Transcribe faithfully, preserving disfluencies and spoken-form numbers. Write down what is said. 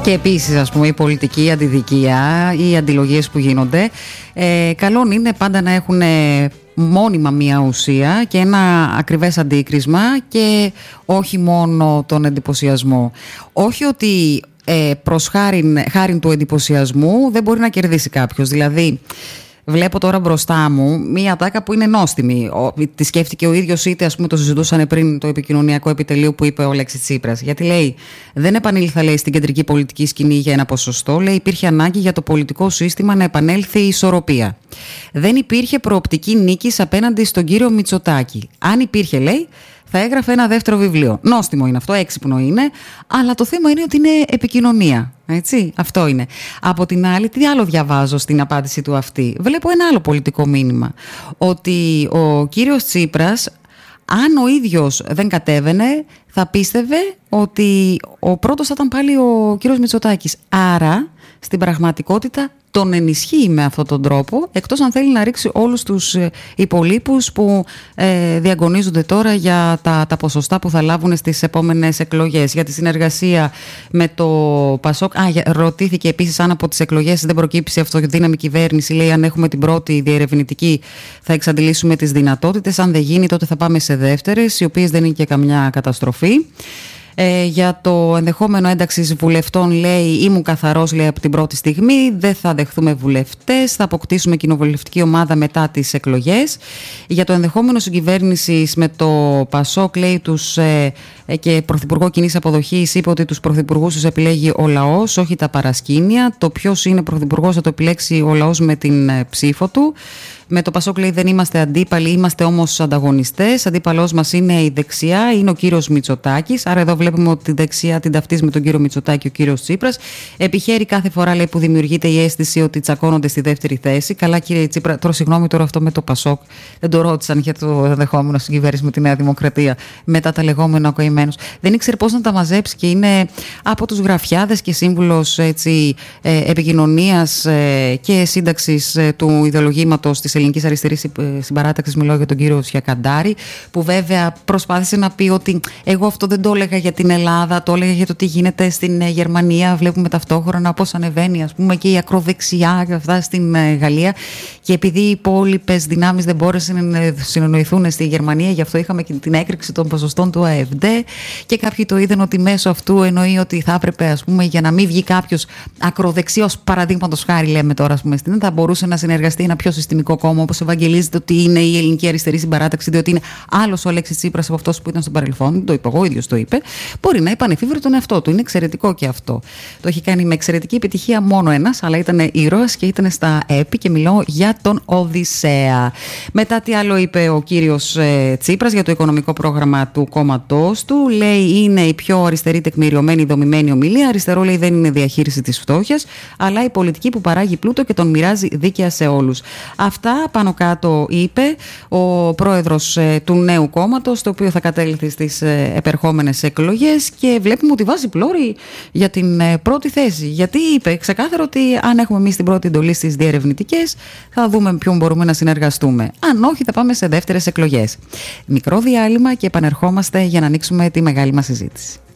Και επίσης, ας πούμε, η πολιτική αντιδικία, οι αντιλογίες που γίνονται, ε, καλό είναι πάντα να έχουν μόνιμα μία ουσία και ένα ακριβές αντίκρισμα και όχι μόνο τον εντυπωσιασμό. Όχι ότι ε, προς χάριν, χάριν του εντυπωσιασμού δεν μπορεί να κερδίσει κάποιος. Δηλαδή, βλέπω τώρα μπροστά μου μία τάκα που είναι νόστιμη. Ο, τη σκέφτηκε ο ίδιος, είτε ας πούμε το συζητούσαν πριν το επικοινωνιακό επιτελείο που είπε ο Αλέξης Τσίπρας. Γιατί λέει, δεν επανήλθα, λέει, στην κεντρική πολιτική σκηνή για ένα ποσοστό. Λέει, υπήρχε ανάγκη για το πολιτικό σύστημα να επανέλθει η ισορροπία. Δεν υπήρχε προοπτική νίκης απέναντι στον κύριο Μητσοτάκη. Αν υπήρχε, λέει, θα έγραφε ένα δεύτερο βιβλίο. Νόστιμο είναι αυτό, έξυπνο είναι, αλλά το θέμα είναι ότι είναι επικοινωνία. Έτσι, αυτό είναι. Από την άλλη, τι άλλο διαβάζω στην απάντηση του αυτή? Βλέπω ένα άλλο πολιτικό μήνυμα. Ότι ο κύριος Τσίπρας, αν ο ίδιος δεν κατέβαινε, θα πίστευε ότι ο πρώτος θα ήταν πάλι ο κύριος Μητσοτάκης. Άρα, στην πραγματικότητα, τον ενισχύει με αυτόν τον τρόπο, εκτός αν θέλει να ρίξει όλους τους υπολείπους που ε, διαγωνίζονται τώρα για τα, τα ποσοστά που θα λάβουν στις επόμενες εκλογές. Για τη συνεργασία με το Πασόκ. Α, ρωτήθηκε επίσης αν από τις εκλογές δεν προκύψει αυτοδύναμη κυβέρνηση. Λέει, αν έχουμε την πρώτη διερευνητική θα εξαντλήσουμε τις δυνατότητες. Αν δεν γίνει, τότε θα πάμε σε δεύτερες, οι οποίες δεν είναι και καμιά καταστροφή. Ε, για το ενδεχόμενο ένταξης βουλευτών, λέει, ήμουν καθαρός, λέει, από την πρώτη στιγμή. Δεν θα δεχθούμε βουλευτές. Θα αποκτήσουμε κοινοβουλευτική ομάδα μετά τις εκλογές. Για το ενδεχόμενο συγκυβέρνησης με το Πασόκ, λέει, τους ε, και πρωθυπουργό κοινής αποδοχής, είπε ότι τους πρωθυπουργούς τους επιλέγει ο λαός, όχι τα παρασκήνια. Το ποιος είναι πρωθυπουργός θα το επιλέξει ο λαός με την ε, ψήφο του. Με το Πασόκ, λέει, δεν είμαστε αντίπαλοι, είμαστε όμως ανταγωνιστές. Αντίπαλός μας είναι η δεξιά, είναι ο κύριος Μητσοτάκης. Άρα εδώ βλέπουμε ότι τη δεξιά την ταυτίζει με τον κύριο Μητσοτάκη ο κύριος Τσίπρας. Επιχαίρει κάθε φορά, λέει, που δημιουργείται η αίσθηση ότι τσακώνονται στη δεύτερη θέση. Καλά, κύριε Τσίπρα, τώρα συγγνώμη τώρα αυτό με το Πασόκ. Δεν το ρώτησαν για το ενδεχόμενο συγκυβέρνηση με τη Νέα Δημοκρατία μετά τα λεγόμενα ο καημένος. Δεν ήξερε πώς να τα μαζέψει και είναι από τους γραφιάδες και σύμβουλος ε, επικοινωνίας ε, και σύνταξης ε, του ιδεολογήματος της Ελληνικής Αριστερής Συμπαράταξης. Μιλάω για τον κύριο Σιακαντάρη, που βέβαια προσπάθησε να πει ότι εγώ αυτό δεν το έλεγα για την Ελλάδα, το έλεγα για το τι γίνεται στην Γερμανία. Βλέπουμε ταυτόχρονα πώς ανεβαίνει, ας πούμε, και η ακροδεξιά και αυτά στην Γαλλία. Και επειδή οι υπόλοιπες δυνάμεις δεν μπόρεσαν να συνεννοηθούν στη Γερμανία, γι' αυτό είχαμε και την έκρηξη των ποσοστών του ΑΕΒΔ. Και κάποιοι το είδαν ότι μέσω αυτού εννοεί ότι θα έπρεπε, ας πούμε, για να μην βγει κάποιος ακροδεξιός, παραδείγματος χάρη, λέμε τώρα, ας πούμε, στην, θα μπορούσε να συνεργαστεί ένα πιο συστημικό κόμμα, όπως ευαγγελίζεται ότι είναι η Ελληνική Αριστερή Συμπαράταξη, διότι είναι άλλος ο Αλέξης Τσίπρας από αυτός που ήταν στο παρελθόν. Το είπε εγώ, ο ίδιος το είπε. Μπορεί να επανεφίβρει τον εαυτό του. Είναι εξαιρετικό και αυτό. Το έχει κάνει με εξαιρετική επιτυχία μόνο ένας, αλλά ήταν ήρωας και ήταν στα έπι, και μιλάω για τον Οδυσσέα. Μετά, τι άλλο είπε ο κύριος ε, Τσίπρας για το οικονομικό πρόγραμμα του κόμματός του? Λέει, είναι η πιο αριστερή, τεκμηριωμένη, δομημένη ομιλία. Αριστερό, λέει, δεν είναι διαχείριση της φτώχειας, αλλά η πολιτική που παράγει πλούτο και τον μοιράζει δίκαια σε όλους. Αυτά πάνω κάτω είπε ο πρόεδρος ε, του νέου κόμματος, το οποίο θα κατέλθει στις ε, επερχόμενες εκλογές, και βλέπουμε ότι βάζει πλώρη για την ε, πρώτη θέση. Γιατί είπε ξεκάθαρα ότι αν έχουμε εμείς την πρώτη εντολή στις διερευνητικές, θα δούμε με ποιον μπορούμε να συνεργαστούμε. Αν όχι, θα πάμε σε δεύτερες εκλογές. Μικρό διάλειμμα και επανερχόμαστε για να ανοίξουμε τη μεγάλη μας συζήτηση.